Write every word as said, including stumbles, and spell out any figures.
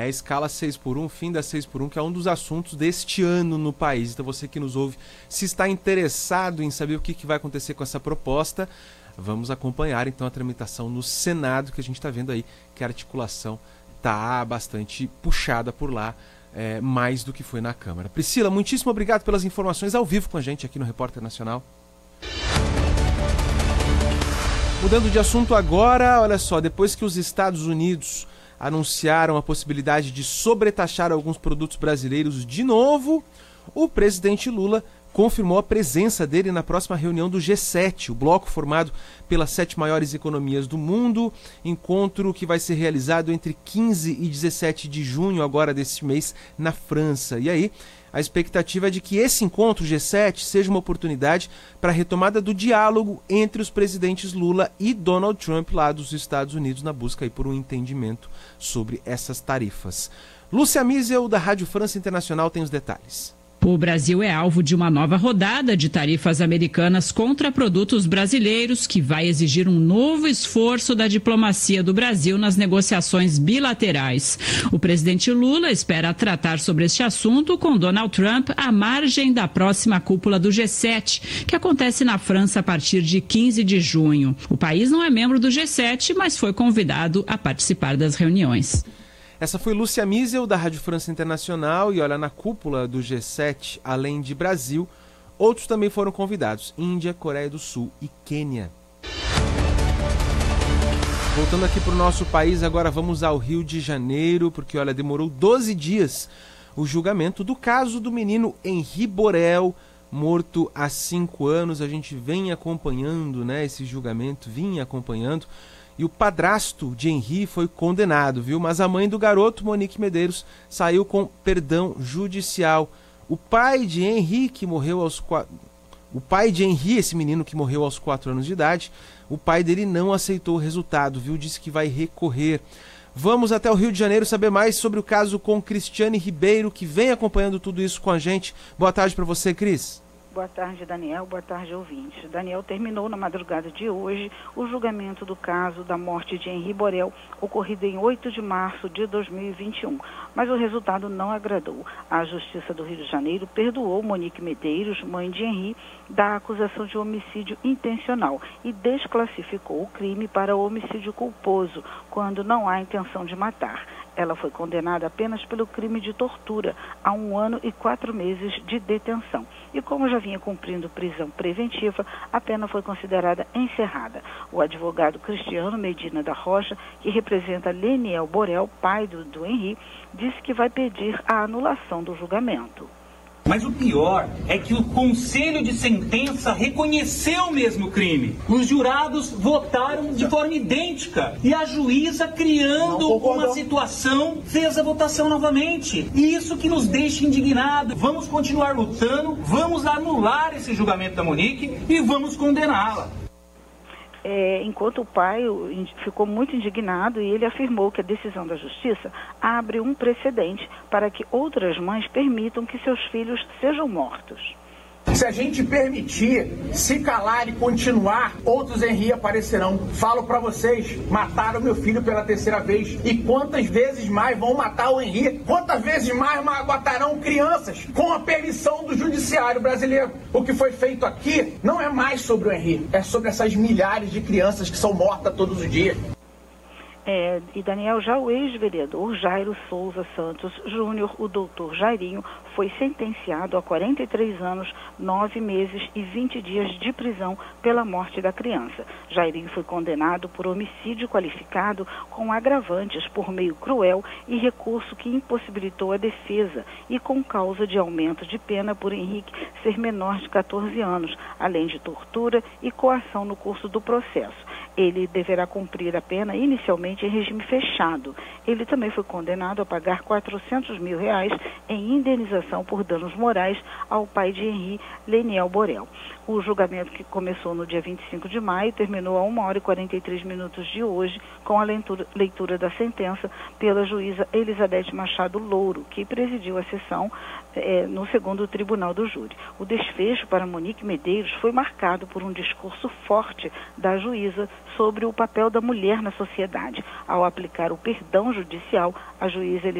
a escala seis por um, fim da seis por um, que é um dos assuntos deste ano no país. Então você que nos ouve, se está interessado em saber o que, que vai acontecer com essa proposta, vamos acompanhar então a tramitação no Senado, que a gente está vendo aí que a articulação está bastante puxada por lá, é, mais do que foi na Câmara. Priscila, muitíssimo obrigado pelas informações ao vivo com a gente aqui no Repórter Nacional. Mudando de assunto agora, olha só, depois que os Estados Unidos anunciaram a possibilidade de sobretaxar alguns produtos brasileiros de novo, o presidente Lula confirmou a presença dele na próxima reunião do G sete, o bloco formado pelas sete maiores economias do mundo, encontro que vai ser realizado entre quinze e dezessete de junho agora desse mês na França. E aí, a expectativa é de que esse encontro G sete seja uma oportunidade para a retomada do diálogo entre os presidentes Lula e Donald Trump lá dos Estados Unidos na busca aí por um entendimento sobre essas tarifas. Lúcia Miesel, da Rádio França Internacional, tem os detalhes. O Brasil é alvo de uma nova rodada de tarifas americanas contra produtos brasileiros, que vai exigir um novo esforço da diplomacia do Brasil nas negociações bilaterais. O presidente Lula espera tratar sobre este assunto com Donald Trump à margem da próxima cúpula do G sete, que acontece na França a partir de quinze de junho. O país não é membro do G sete, mas foi convidado a participar das reuniões. Essa foi Lúcia Miesel, da Rádio França Internacional, e olha, na cúpula do G sete, além de Brasil, outros também foram convidados: Índia, Coreia do Sul e Quênia. Voltando aqui para o nosso país, agora vamos ao Rio de Janeiro, porque olha, demorou doze dias o julgamento do caso do menino Henri Borel, morto há cinco anos. A gente vem acompanhando, né, esse julgamento, vinha acompanhando. E o padrasto de Henri foi condenado, viu? Mas a mãe do garoto, Monique Medeiros, saiu com perdão judicial. O pai de Henri, que morreu aos quatro... O pai de Henri, esse menino que morreu aos quatro anos de idade, o pai dele não aceitou o resultado, viu? Disse que vai recorrer. Vamos até o Rio de Janeiro saber mais sobre o caso com Cristiane Ribeiro, que vem acompanhando tudo isso com a gente. Boa tarde para você, Cris. Boa tarde, Daniel. Boa tarde, ouvintes. Daniel, terminou na madrugada de hoje o julgamento do caso da morte de Henri Borel, ocorrido em oito de março de dois mil e vinte e um. Mas o resultado não agradou. A Justiça do Rio de Janeiro perdoou Monique Medeiros, mãe de Henri, da acusação de homicídio intencional e desclassificou o crime para homicídio culposo, quando não há intenção de matar. Ela foi condenada apenas pelo crime de tortura a um ano e quatro meses de detenção. E como já vinha cumprindo prisão preventiva, a pena foi considerada encerrada. O advogado Cristiano Medina da Rocha, que representa Leniel Borel, pai do, do Henri, disse que vai pedir a anulação do julgamento. Mas o pior é que o Conselho de Sentença reconheceu o mesmo crime. Os jurados votaram de forma idêntica. E a juíza, criando uma situação, fez a votação novamente. E isso que nos deixa indignados. Vamos continuar lutando, vamos anular esse julgamento da Monique e vamos condená-la. É, enquanto o pai ficou muito indignado, e ele afirmou que a decisão da Justiça abre um precedente para que outras mães permitam que seus filhos sejam mortos. Se a gente permitir se calar e continuar, outros Henri aparecerão. Falo pra vocês, mataram meu filho pela terceira vez. E quantas vezes mais vão matar o Henri? Quantas vezes mais matarão crianças com a permissão do judiciário brasileiro? O que foi feito aqui não é mais sobre o Henri, é sobre essas milhares de crianças que são mortas todos os dias. É, e Daniel, já o ex-vereador Jairo Souza Santos Júnior, o doutor Jairinho, foi sentenciado a quarenta e três anos, nove meses e vinte dias de prisão pela morte da criança. Jairinho foi condenado por homicídio qualificado com agravantes por meio cruel e recurso que impossibilitou a defesa e com causa de aumento de pena por Henrique ser menor de quatorze anos, além de tortura e coação no curso do processo. Ele deverá cumprir a pena inicialmente em regime fechado. Ele também foi condenado a pagar quatrocentos mil reais em indenização por danos morais ao pai de Henri, Leniel Borel. O julgamento, que começou no dia vinte e cinco de maio, terminou a uma hora e quarenta e três minutos de hoje, com a leitura, leitura da sentença pela juíza Elizabeth Machado Louro, que presidiu a sessão eh, no segundo tribunal do júri. O desfecho para Monique Medeiros foi marcado por um discurso forte da juíza sobre o papel da mulher na sociedade. Ao aplicar o perdão judicial, a juíza